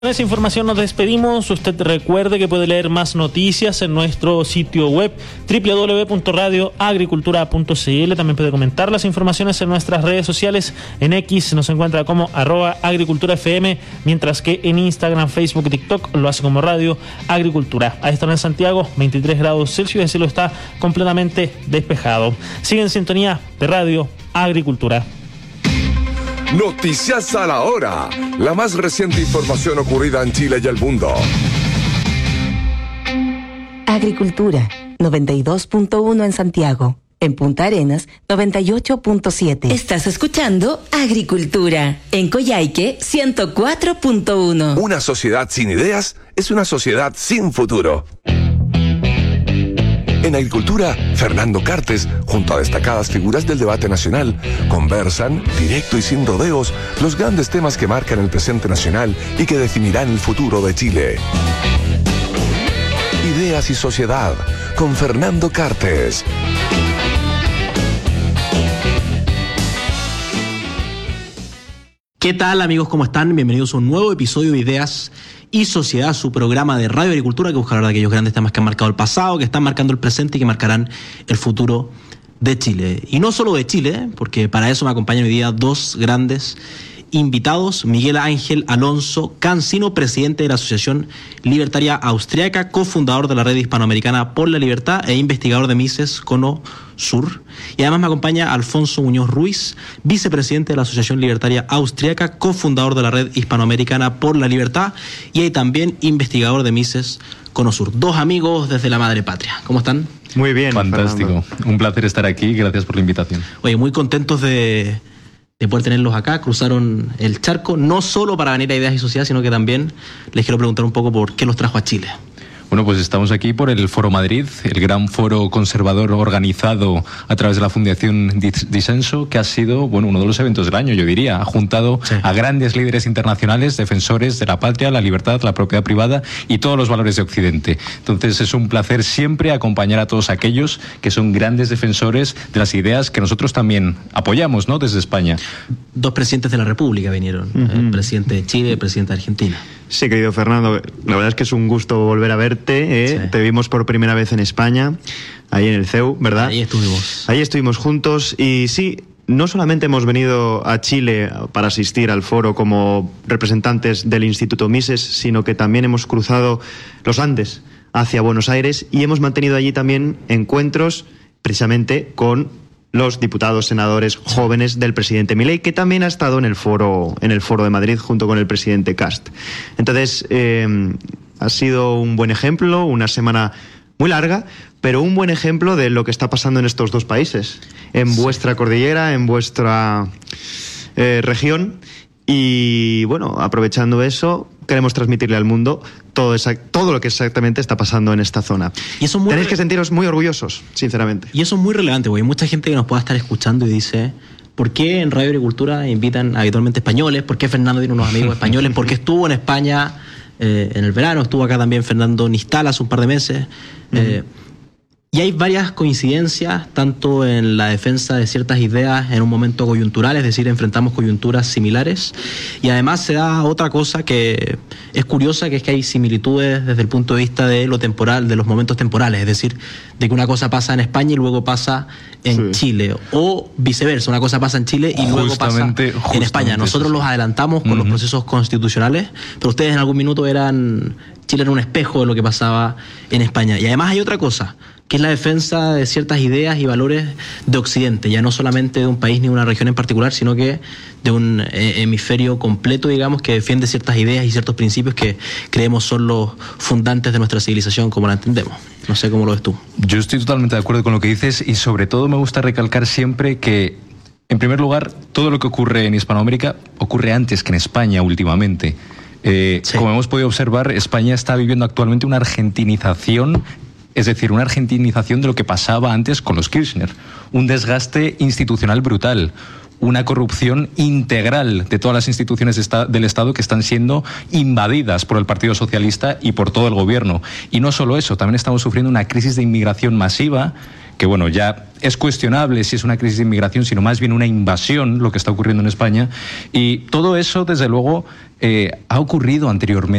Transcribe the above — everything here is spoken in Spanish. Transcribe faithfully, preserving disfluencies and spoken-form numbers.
Con esa información nos despedimos. Usted recuerde que puede leer más noticias en nuestro sitio web doble u doble u doble u punto radio agricultura punto c l. También puede comentar las informaciones en nuestras redes sociales. En X nos encuentra como arroba agricultura F M, mientras que en Instagram, Facebook y TikTok lo hace como Radio Agricultura. A esta hora en Santiago, veintitrés grados Celsius, y el cielo está completamente despejado. Sigue en sintonía de Radio Agricultura. Noticias a la hora. La más reciente información ocurrida en Chile y el mundo. Agricultura, noventa y dos punto uno en Santiago. En Punta Arenas, noventa y ocho punto siete. Estás escuchando Agricultura. En Coyhaique, ciento cuatro punto uno. Una sociedad sin ideas es una sociedad sin futuro. En Agricultura, Fernando Cartes, junto a destacadas figuras del debate nacional, conversan, directo y sin rodeos, los grandes temas que marcan el presente nacional y que definirán el futuro de Chile. Ideas y sociedad, con Fernando Cartes. ¿Qué tal, amigos? ¿Cómo están? Bienvenidos a un nuevo episodio de Ideas y Sociedad, su programa de Radio Agricultura que busca hablar de aquellos grandes temas que han marcado el pasado, que están marcando el presente y que marcarán el futuro de Chile. Y no solo de Chile, porque para eso me acompañan hoy día dos grandes invitados: Miguel Ángel Alonso Cancino, presidente de la Asociación Libertaria Austriaca, cofundador de la Red Hispanoamericana por la Libertad e investigador de Mises Cono Sur. Y además me acompaña Alfonso Muñoz Ruiz, vicepresidente de la Asociación Libertaria Austriaca, cofundador de la Red Hispanoamericana por la Libertad y también investigador de Mises Cono Sur. Dos amigos desde la madre patria. ¿Cómo están? Muy bien. Fantástico. Fernando. Un placer estar aquí. Gracias por la invitación. Oye, muy contentos de... de poder tenerlos acá. Cruzaron el charco, no solo para venir a Ideas y Sociedad, sino que también les quiero preguntar un poco por qué los trajo a Chile. Bueno, pues estamos aquí por el Foro Madrid, el gran foro conservador organizado a través de la Fundación Disenso, que ha sido, bueno, uno de los eventos del año, yo diría. Ha juntado sí. a grandes líderes internacionales, defensores de la patria, la libertad, la propiedad privada y todos los valores de Occidente. Entonces es un placer siempre acompañar a todos aquellos que son grandes defensores de las ideas que nosotros también apoyamos, ¿no?, desde España. Dos presidentes de la República vinieron, uh-huh. el presidente de Chile y el presidente de Argentina. Sí, querido Fernando, la verdad es que es un gusto volver a verte, ¿eh? Sí. Te vimos por primera vez en España, ahí en el C E U, ¿verdad? Ahí estuvimos. Ahí estuvimos juntos y sí, no solamente hemos venido a Chile para asistir al foro como representantes del Instituto Mises, sino que también hemos cruzado los Andes hacia Buenos Aires y hemos mantenido allí también encuentros precisamente con los diputados, senadores jóvenes del presidente Milei, que también ha estado en el foro, en el foro de Madrid junto con el presidente Kast. Entonces, eh, ha sido un buen ejemplo, una semana muy larga, pero un buen ejemplo de lo que está pasando en estos dos países, en sí. vuestra cordillera, en vuestra eh, región. Y bueno, aprovechando eso, queremos transmitirle al mundo todo, esa, todo lo que exactamente está pasando en esta zona. Y eso muy Tenéis que sentiros muy orgullosos, sinceramente. Y eso es muy relevante, porque hay mucha gente que nos pueda estar escuchando y dice: ¿por qué en Radio Agricultura invitan habitualmente españoles? ¿Por qué Fernando tiene unos amigos españoles? ¿Por qué estuvo en España eh, en el verano? Estuvo acá también Fernando Nistal hace un par de meses. Uh-huh. Eh, Y hay varias coincidencias, tanto en la defensa de ciertas ideas en un momento coyuntural, es decir, enfrentamos coyunturas similares, y además se da otra cosa que es curiosa, que es que hay similitudes desde el punto de vista de lo temporal, de los momentos temporales, es decir, de que una cosa pasa en España y luego pasa en sí. Chile, o viceversa, una cosa pasa en Chile y luego justamente, pasa en España. Nosotros los adelantamos con uh-huh. los procesos constitucionales, pero ustedes en algún minuto eran... Chile era un espejo de lo que pasaba en España. Y además hay otra cosa, que es la defensa de ciertas ideas y valores de Occidente, ya no solamente de un país ni de una región en particular, sino que de un eh, hemisferio completo, digamos, que defiende ciertas ideas y ciertos principios que creemos son los fundantes de nuestra civilización como la entendemos. No sé cómo lo ves tú. Yo estoy totalmente de acuerdo con lo que dices, y sobre todo me gusta recalcar siempre que, en primer lugar, todo lo que ocurre en Hispanoamérica ocurre antes que en España últimamente. Eh, sí. Como hemos podido observar, España está viviendo actualmente una argentinización, es decir, una argentinización de lo que pasaba antes con los Kirchner. Un desgaste institucional brutal, una corrupción integral de todas las instituciones de esta, del Estado que están siendo invadidas por el Partido Socialista y por todo el gobierno. Y no solo eso, también estamos sufriendo una crisis de inmigración masiva que, bueno, ya es cuestionable si es una crisis de inmigración, sino más bien una invasión lo que está ocurriendo en España. Y todo eso, desde luego, eh, ha ocurrido anteriormente.